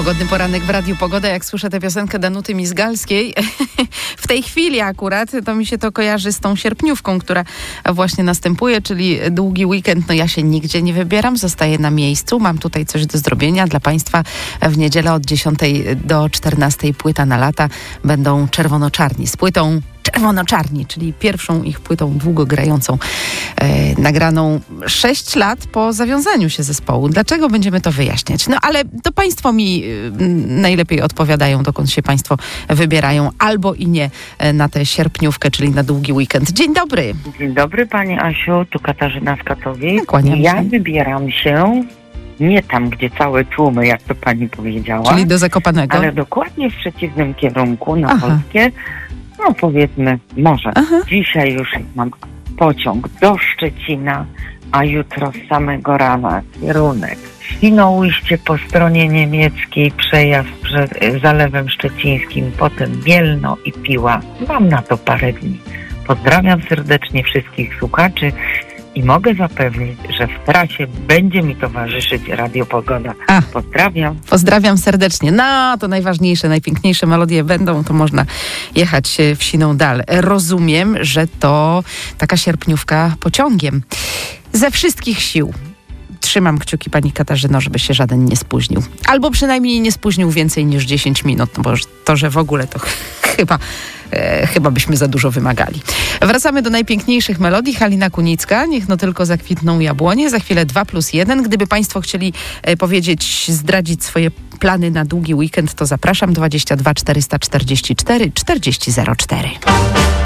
Pogodny poranek w Radiu Pogoda. Jak słyszę tę piosenkę Danuty Mizgalskiej, w tej chwili akurat, to mi się to kojarzy z tą sierpniówką, która właśnie następuje, czyli długi weekend. No ja się nigdzie nie wybieram, zostaję na miejscu. Mam tutaj coś do zrobienia dla Państwa. W niedzielę od 10 do 14 Płyta na lata będą Czerwono-Czarni. Z płytą Czerwono-Czarni, czyli pierwszą ich płytą długo grającą, nagraną 6 lat po zawiązaniu się zespołu. Dlaczego będziemy to wyjaśniać? No ale to Państwo mi najlepiej odpowiadają, dokąd się Państwo wybierają, albo i nie na tę sierpniówkę, czyli na długi weekend. Dzień dobry. Dzień dobry Pani Asiu, tu Katarzyna z Katowic. Kłaniam się. Ja wybieram się nie tam, gdzie całe tłumy, jak to Pani powiedziała, Czyli do Zakopanego. ale dokładnie w przeciwnym kierunku, na Polskie. No powiedzmy, może. Dzisiaj już mam pociąg do Szczecina, a jutro z samego rana kierunek Świnoujście po stronie niemieckiej, przejazd przed Zalewem Szczecińskim, potem Mielno i Piła. Mam na to parę dni. Pozdrawiam serdecznie wszystkich słuchaczy i mogę zapewnić, że w trasie będzie mi towarzyszyć Radio Pogoda. Pozdrawiam. Pozdrawiam serdecznie. No, to najważniejsze, najpiękniejsze melodie będą, to można jechać w siną dal. Rozumiem, że to taka sierpniówka pociągiem. Ze wszystkich sił trzymam kciuki Pani Katarzyno, żeby się żaden nie spóźnił. Albo przynajmniej nie spóźnił więcej niż 10 minut, no bo to, że w ogóle to chyba byśmy za dużo wymagali. Wracamy do najpiękniejszych melodii. Halina Kunicka, Niech no tylko zakwitną jabłonie. Za chwilę 2+1. Gdyby Państwo chcieli zdradzić swoje plany na długi weekend, to zapraszam 22 444 4004.